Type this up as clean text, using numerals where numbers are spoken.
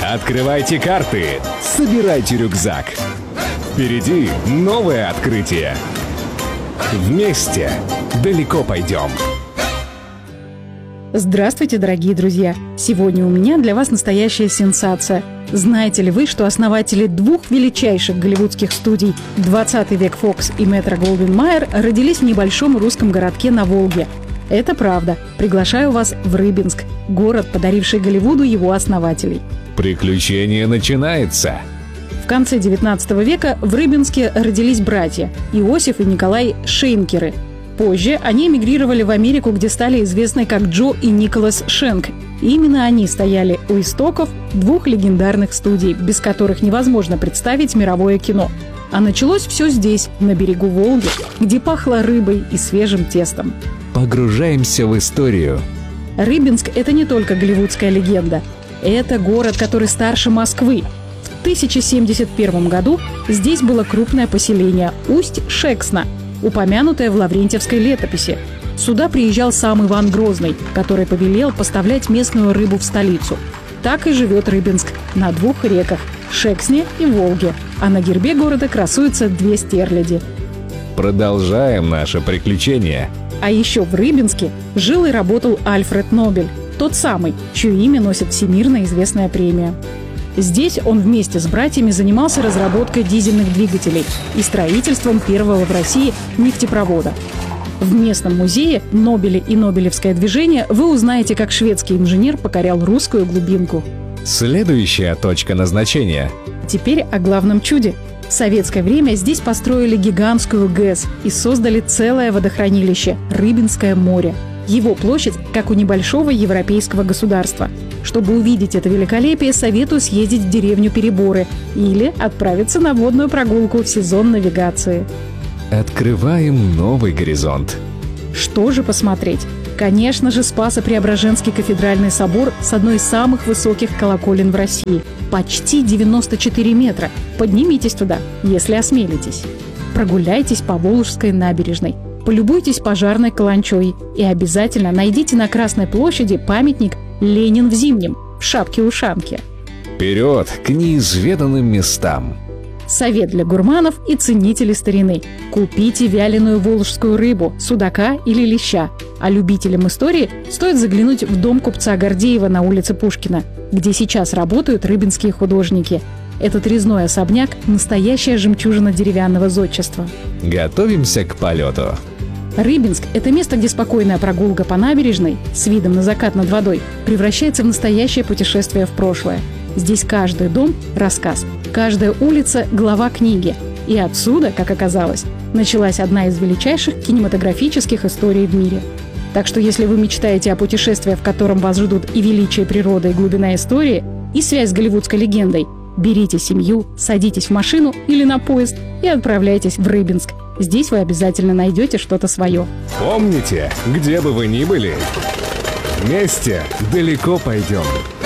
Открывайте карты, собирайте рюкзак. Впереди новое открытие. Вместе далеко пойдем. Здравствуйте, дорогие друзья! Сегодня у меня для вас настоящая сенсация. Знаете ли вы, что основатели двух величайших голливудских студий «20 век Фокс» и Метро-Голдвин-Майер родились в небольшом русском городке на Волге? Это правда. Приглашаю вас в Рыбинск, город, подаривший Голливуду его основателей. Приключение начинается. В конце 19 века в Рыбинске родились братья Иосиф и Николай Шейнкеры. Позже они эмигрировали в Америку, где стали известны как Джо и Николас Шенк. И именно они стояли у истоков двух легендарных студий, без которых невозможно представить мировое кино. А началось все здесь, на берегу Волги, где пахло рыбой и свежим тестом. Погружаемся в историю. Рыбинск – это не только голливудская легенда. Это город, который старше Москвы. В 1071 году здесь было крупное поселение Усть-Шексна, упомянутое в Лаврентьевской летописи. Сюда приезжал сам Иван Грозный, который повелел поставлять местную рыбу в столицу. Так и живет Рыбинск на двух реках – Шексне и Волге. А на гербе города красуются две стерляди. Продолжаем наше приключение. А еще в Рыбинске жил и работал Альфред Нобель, тот самый, чье имя носит всемирно известная премия. Здесь он вместе с братьями занимался разработкой дизельных двигателей и строительством первого в России нефтепровода. В местном музее «Нобели и Нобелевское движение» вы узнаете, как шведский инженер покорял русскую глубинку. Следующая точка назначения. Теперь о главном чуде. В советское время здесь построили гигантскую ГЭС и создали целое водохранилище – Рыбинское море. Его площадь, как у небольшого европейского государства. Чтобы увидеть это великолепие, советую съездить в деревню Переборы или отправиться на водную прогулку в сезон навигации. Открываем новый горизонт. Что же посмотреть? Конечно же, Спасо-Преображенский кафедральный собор с одной из самых высоких колоколен в России. Почти 94 метра. Поднимитесь туда, если осмелитесь. Прогуляйтесь по Волжской набережной. Полюбуйтесь пожарной каланчой и обязательно найдите на Красной площади памятник «Ленин в зимнем» в шапке-ушанке. Вперед к неизведанным местам. Совет для гурманов и ценителей старины. Купите вяленую волжскую рыбу, судака или леща. А любителям истории стоит заглянуть в дом купца Гордеева на улице Пушкина, где сейчас работают рыбинские художники. Этот резной особняк – настоящая жемчужина деревянного зодчества. Готовимся к полету. Рыбинск – это место, где спокойная прогулка по набережной с видом на закат над водой превращается в настоящее путешествие в прошлое. Здесь каждый дом – рассказ, каждая улица – глава книги. И отсюда, как оказалось, началась одна из величайших кинематографических историй в мире. Так что если вы мечтаете о путешествии, в котором вас ждут и величие природы, и глубина истории, и связь с голливудской легендой, берите семью, садитесь в машину или на поезд и отправляйтесь в Рыбинск. Здесь вы обязательно найдете что-то свое. Помните, где бы вы ни были, вместе далеко пойдем.